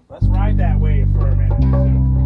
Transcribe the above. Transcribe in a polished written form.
Let's ride that wave for a minute or two.